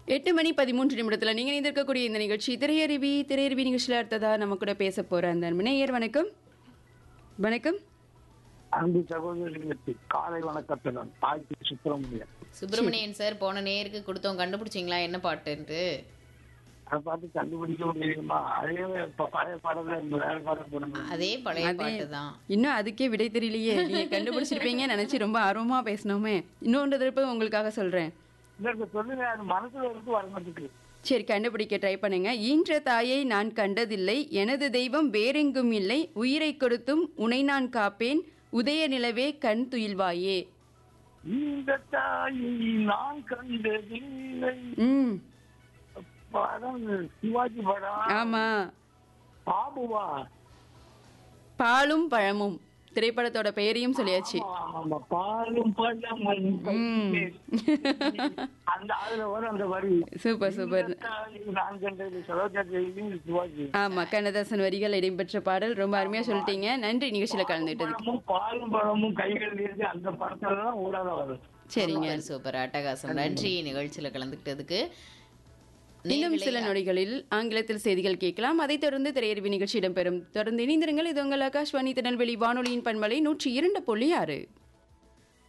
8 மணி 13 நிமிடத்துல நீங்க இணைந்திருக்கக்கூடிய இந்த நிகழ்ச்சி திரையருவி நிகழ்ச்சியில் அடுத்ததா நம்ம கூட பேச போற அந்த நேயர் வணக்கம். வணக்கம். அன்பு சகோதரிகளுக்கு காலை வணக்கத்துடன் ஆய்ச்சி சுப்பிரமணியன். சுப்பிரமணியன் சார், போன நேருக்கு கொடுத்தோம், கண்டுபிடிச்சிங்களா என்ன பாட்டுன்ட்டு? அதை பார்த்து கண்டுபிடிக்க முடியுமா? அதே இப்ப பழைய பாடல வேற பாடம் போடுங்க. அதே பழைய பாட்டு தான். இன்னும் அதுக்கே விடை தெரியலையே. நீங்க கண்டுபிடிச்சிருப்பீங்க நினைச்சு ரொம்ப ஆர்வமா பேசணுமே. இன்னொன்று திருப்ப உங்களுக்காக சொல்றேன். இதற்கு சொல்லுங்க, அது மனசுல இருந்து வரமாட்டுக்கு. சரி, கண்டுபிடிக்க ட்ரை பண்ணுங்க. ஈன்ற தாயை நான் கண்டதில்லை, எனது தெய்வம் வேறெங்கும் இல்லை, உயிரை கொடுத்தும் உனை நான் காப்பேன், உதய நிலவே கண் துயில்வாயே. இந்த தாயை நான் கண்டதில்லை. படம் சிவாஜி படம். ஆமா, பாபுவா? பாலும் பழமும் திரைப்படத்தோட பெயரையும் சொல்லியாச்சு. ஆமா, பாலும் பழமும். அந்த அதுல வரும் அந்த வரி. Super super. நான் கண்டதில்லை சரோஜா தேவி, சிவாஜி. ஆமா, கண்ணதாசன் வரிகள் இடம்பெற்ற பாடல். ரொம்ப அருமையா சொல்லிட்டீங்க. நன்றி நிகழ்ச்சியில கலந்துட்டது. பாலும் பழமும் கைகள் இருந்து அந்த படத்துல தான் ஊடாத வரும். சரிங்க, சூப்பர், அட்டகாசம். நன்றி நிகழ்ச்சியில கலந்துக்கிட்டதுக்கு. இன்னும் சில நொடிகளில் ஆங்கிலத்தில் செய்திகள் கேட்கலாம். அதைத் தொடர்ந்து திரையருவி நிகழ்ச்சி இடம்பெறும். தொடர்ந்து இணைந்திருங்கள். இது உங்கள் ஆகாஷ்வாணி திருநெல்வேலி வானொலியின் பண்பலை 102.6.